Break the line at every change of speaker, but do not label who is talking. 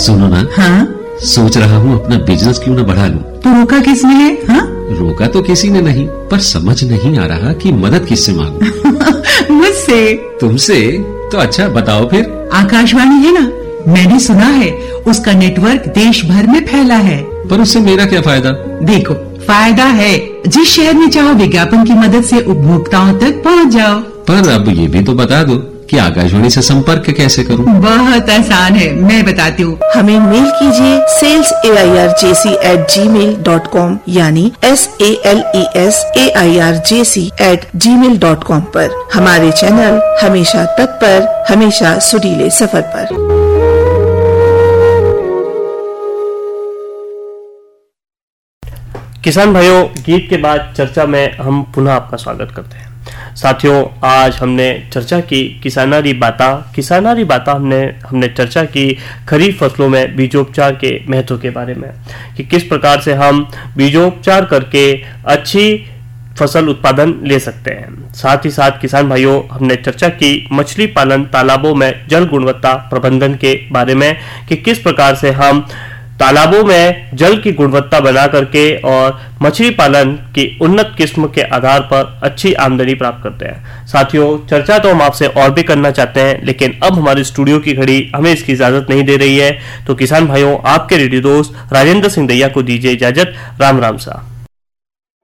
सुनो ना।
हाँ?
सोच रहा हूँ अपना बिजनेस क्यों न बढ़ा लूं।
तो रोका किसने है? हाँ?
रोका तो किसी ने नहीं, पर समझ नहीं आ रहा कि मदद किससे मांगूं।
मुझसे।
तुमसे? तो अच्छा बताओ फिर।
आकाशवाणी है ना, मैंने सुना है उसका नेटवर्क देश भर में फैला है।
पर उससे मेरा क्या फायदा?
देखो, फायदा है। जिस शहर में चाहो विज्ञापन की मदद से उपभोक्ताओं तक पहुंच जाओ।
पर अब ये भी तो बता दो कि आकाशवाणी से संपर्क कैसे करूं?
बहुत आसान है, मैं बताती हूँ।
हमें मेल कीजिए salesairjc@gmail.com यानी SALESAIRJC@gmail.com पर। हमारे चैनल हमेशा तत्पर, हमेशा सुरीले सफर पर।
किसान भाइयों, गीत के बाद चर्चा में हम पुनः आपका स्वागत करते हैं। साथियों, आज हमने चर्चा की किसानारी बाता हमने चर्चा की खरीफ फसलों में बीजोपचार के महत्व के बारे में, कि किस प्रकार से हम बीजोपचार करके अच्छी फसल उत्पादन ले सकते हैं। साथ ही साथ किसान भाइयों, हमने चर्चा की मछली पालन तालाबों में जल गुणवत्ता प्रबंधन के बारे में, कि किस प्रकार से हम तालाबों में जल की गुणवत्ता बना करके और मछली पालन की उन्नत किस्म के आधार पर अच्छी आमदनी प्राप्त करते हैं। साथियों, चर्चा तो हम आपसे और भी करना चाहते हैं, लेकिन अब हमारे स्टूडियो की घड़ी हमें इसकी इजाजत नहीं दे रही है। तो किसान भाइयों, आपके रेडियो दोस्त राजेंद्र सिंह दैया को दीजिए इजाजत। राम राम सा।